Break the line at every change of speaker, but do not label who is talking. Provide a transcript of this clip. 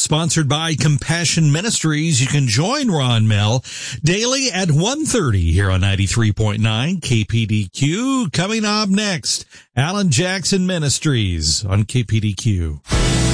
Sponsored by Compassion Ministries. You can join Ron Mel daily at 1:30 here on 93.9 KPDQ. Coming up next, Alan Jackson Ministries on KPDQ.